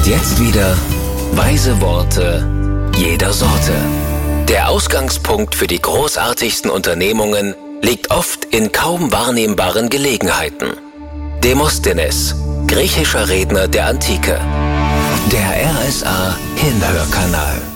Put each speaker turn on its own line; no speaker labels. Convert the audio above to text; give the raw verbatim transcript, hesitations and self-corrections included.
Und jetzt wieder weise Worte jeder Sorte. Der Ausgangspunkt für die großartigsten Unternehmungen liegt oft in kaum wahrnehmbaren Gelegenheiten. Demosthenes, griechischer Redner der Antike. Der R S A Hinhörkanal.